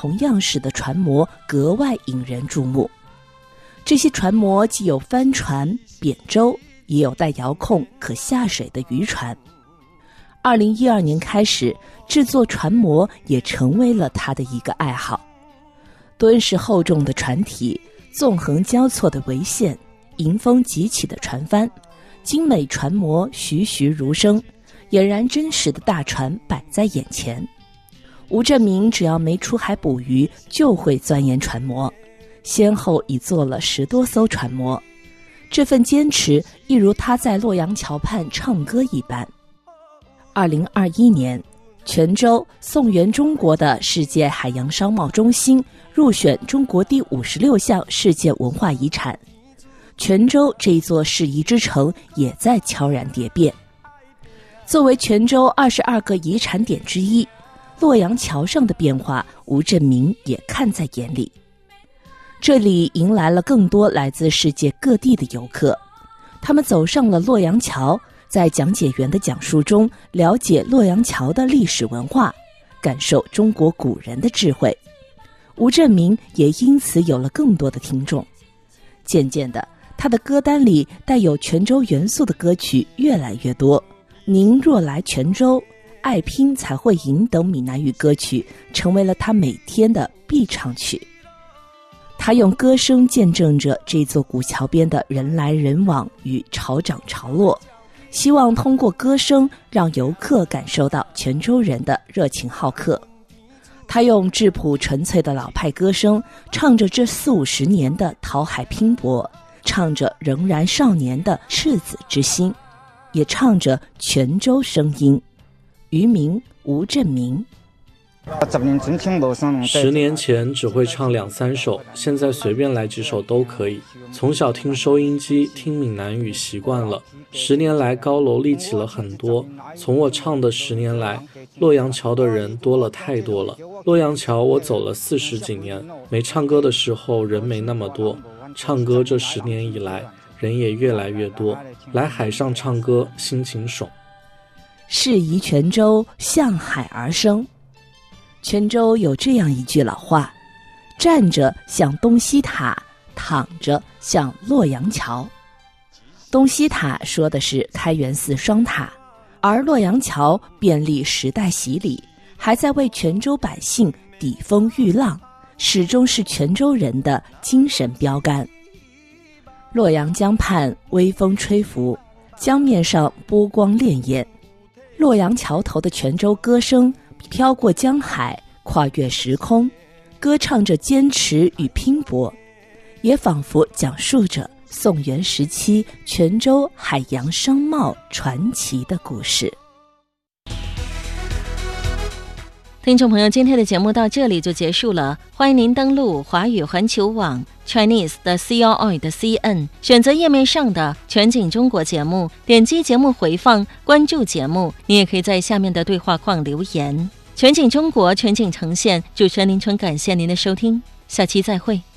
同样式的船舶格外引人注目。这些船舶既有帆船、扁舟，也有带遥控可下水的渔船。2012年开始，制作船舶也成为了他的一个爱好。敦实厚重的船体，纵横交错的桅线，迎风急起的船帆，精美船舶栩栩如生，俨然真实的大船摆在眼前。吴振民只要没出海捕鱼，就会钻研船舶，先后已做了10多艘船舶。这份坚持一如他在洛阳桥畔唱歌一般。2021年，泉州宋源中国的世界海洋商贸中心入选中国第56项世界文化遗产，泉州这一座世遗之城也在悄然蝶变。作为泉州22个遗产点之一，洛阳桥上的变化，吴振民也看在眼里。这里迎来了更多来自世界各地的游客，他们走上了洛阳桥，在讲解员的讲述中了解洛阳桥的历史文化，感受中国古人的智慧。吴振民也因此有了更多的听众。渐渐的，他的歌单里带有泉州元素的歌曲越来越多，您若来泉州、爱拼才会赢等闽南语歌曲成为了他每天的必唱曲。他用歌声见证着这座古桥边的人来人往与潮涨潮落，希望通过歌声让游客感受到泉州人的热情好客。他用质朴纯粹的老派歌声，唱着这40-50年的讨海拼搏，唱着仍然少年的赤子之心，也唱着泉州声音。渔民吴振民。 10年前只会唱2-3首，现在随便来几首都可以。从小听收音机听闽南语习惯了，10年来高楼立起了很多。从我唱的10年来，洛阳桥的人多了太多了。洛阳桥我走了40几年，没唱歌的时候人没那么多，唱歌这10年以来人也越来越多，来海上唱歌心情爽。 适宜泉州，向海而生。泉州有这样一句老话，站着像东西塔，躺着像洛阳桥。东西塔说的是开元寺双塔，而洛阳桥便历时代洗礼，还在为泉州百姓抵风御浪，始终是泉州人的精神标杆。洛阳江畔微风吹拂，江面上波光潋滟，洛阳桥头的泉州歌声飘过江海，跨越时空，歌唱着坚持与拼搏，也仿佛讲述着宋元时期泉州海洋商贸传奇的故事。 听众朋友，今天的节目到这里就结束了，欢迎您登录华语环球网 Chinese 的 CRI 的 CN， 选择页面上的全景中国节目，点击节目回放，关注节目。你也可以在下面的对话框留言。全景中国，全景呈现，主持人林春感谢您的收听，下期再会。